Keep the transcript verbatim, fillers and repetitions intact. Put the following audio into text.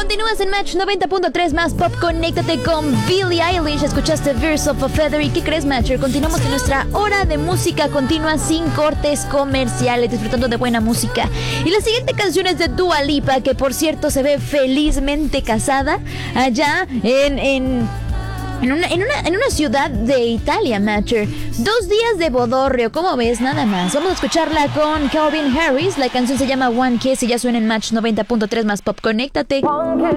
Continúas en Match noventa punto tres más Pop. Conéctate con Billie Eilish. Escuchaste Verse of a Feather. ¿Y qué crees, Matcher? Continuamos en nuestra hora de música continua sin cortes comerciales, disfrutando de buena música. Y la siguiente canción es de Dua Lipa, que por cierto se ve felizmente casada allá en... en En una, en, una, en una ciudad de Italia, Matcher. Dos días de bodorrio, ¿cómo ves? Nada más. Vamos a escucharla con Calvin Harris. La canción se llama One Kiss y ya suena en Match noventa punto tres más Pop. Conéctate.